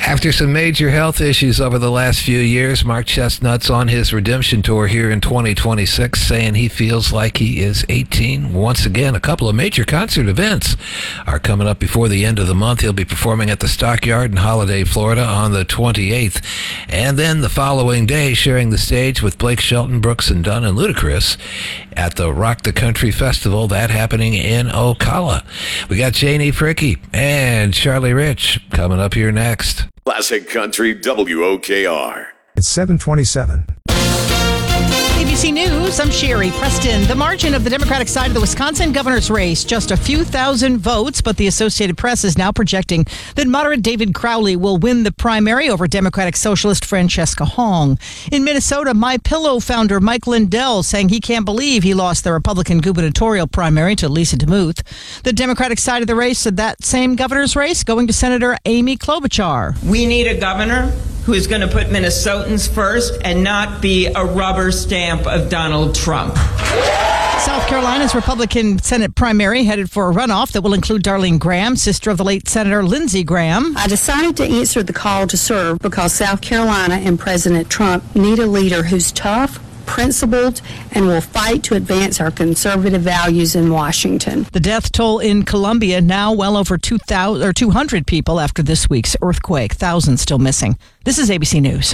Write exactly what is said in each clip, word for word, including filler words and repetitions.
After some major health issues over the last few years, Mark Chestnut's on his redemption tour here in twenty twenty-six, saying he feels like he is eighteen. Once again, a couple of major concert events are coming up before the end of the month. He'll be performing at the Stockyard in Holiday, Florida on the twenty-eighth. And then the following day, sharing the stage with Blake Shelton, Brooks and Dunn, and Ludacris at the Rock the Country Festival, that happening in Ocala. We got Janie Fricky and Charlie Rich coming up here next. Classic Country W O K R. It's seven twenty-seven. A B C News, I'm Sherry Preston. The margin of the Democratic side of the Wisconsin governor's race, just a few thousand votes, but the Associated Press is now projecting that moderate David Crowley will win the primary over Democratic Socialist Francesca Hong. In Minnesota, MyPillow founder Mike Lindell saying he can't believe he lost the Republican gubernatorial primary to Lisa DeMuth. The Democratic side of the race of that same governor's race going to Senator Amy Klobuchar. We need a governor who is going to put Minnesotans first and not be a rubber stamp of Donald Trump. South Carolina's Republican Senate primary headed for a runoff that will include Darlene Graham, sister of the late Senator Lindsey Graham. I decided to answer the call to serve because South Carolina and President Trump need a leader who's tough, principled, and will fight to advance our conservative values in Washington. The death toll in Colombia now well over two thousand or two hundred people after this week's earthquake. Thousands still missing. This is A B C News.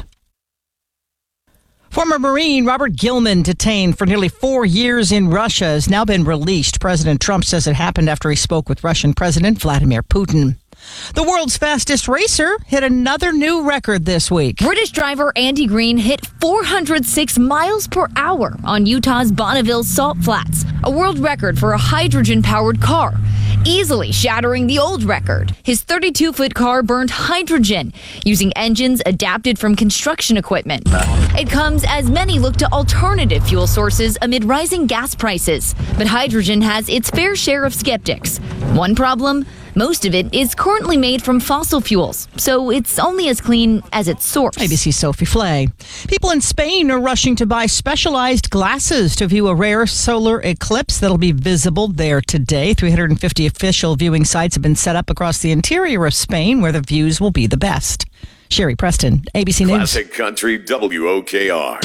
Former Marine Robert Gilman, detained for nearly four years in Russia, has now been released. President Trump says it happened after he spoke with Russian President Vladimir Putin. The world's fastest racer hit another new record this week. British driver Andy Green hit four hundred six miles per hour on Utah's Bonneville Salt Flats, a world record for a hydrogen-powered car, easily shattering the old record. His thirty-two foot car burned hydrogen using engines adapted from construction equipment. It comes as many look to alternative fuel sources amid rising gas prices. But hydrogen has its fair share of skeptics. One problem? Most of it is currently made from fossil fuels, so it's only as clean as its source. A B C's Sophie Flay. People in Spain are rushing to buy specialized glasses to view a rare solar eclipse that'll be visible there today. three hundred fifty official viewing sites have been set up across the interior of Spain where the views will be the best. Sherry Preston, A B C News. Classic Country W O K R.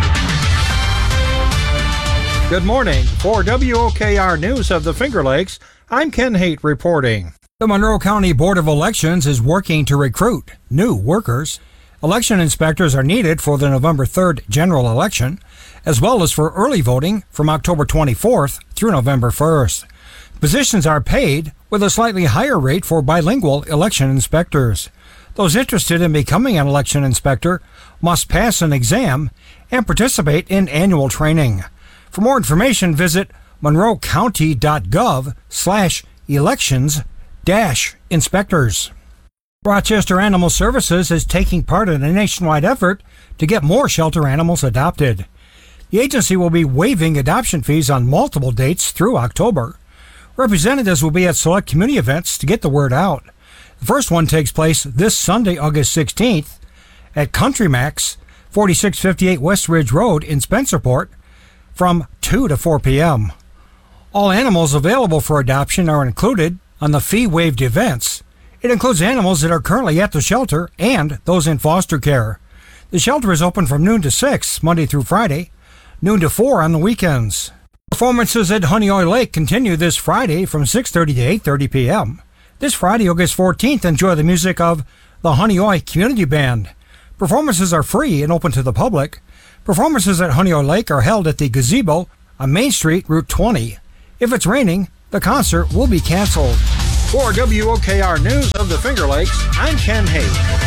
Good morning. For W O K R News of the Finger Lakes, I'm Ken Haight reporting. The Monroe County Board of Elections is working to recruit new workers. Election inspectors are needed for the November third general election, as well as for early voting from October twenty-fourth through November first. Positions are paid with a slightly higher rate for bilingual election inspectors. Those interested in becoming an election inspector must pass an exam and participate in annual training. For more information, visit monroecounty.gov slash elections dash inspectors. Rochester Animal Services is taking part in a nationwide effort to get more shelter animals adopted. The agency will be waiving adoption fees on multiple dates through October. Representatives will be at select community events to get the word out. The first one takes place this Sunday, August sixteenth at Country Max, forty-six fifty-eight West Ridge Road in Spencerport from two to four p.m. All animals available for adoption are included on the fee-waived events. It includes animals that are currently at the shelter and those in foster care. The shelter is open from noon to six, Monday through Friday, noon to four on the weekends. Performances at Honeoye Lake continue this Friday from six thirty to eight thirty p.m. This Friday, August fourteenth, enjoy the music of the Honeoye Community Band. Performances are free and open to the public. Performances at Honeoye Lake are held at the Gazebo on Main Street, Route twenty. If it's raining, the concert will be canceled. For W O K R News of the Finger Lakes, I'm Ken Haight.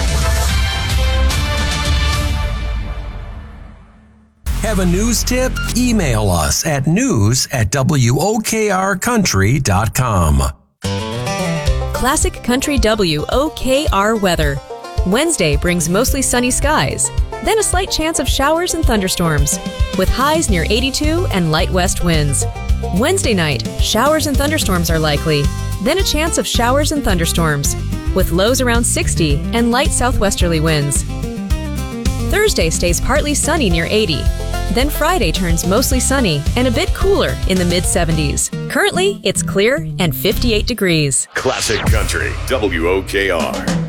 Have a news tip? Email us at news at W O K R country dot com. Classic Country W O K R weather. Wednesday brings mostly sunny skies, then a slight chance of showers and thunderstorms, with highs near eighty-two and light west winds. Wednesday night, showers and thunderstorms are likely, then a chance of showers and thunderstorms, with lows around sixty and light southwesterly winds. Thursday stays partly sunny near eighty. Then Friday turns mostly sunny and a bit cooler in the mid seventies. Currently, it's clear and fifty-eight degrees. Classic Country W O K R.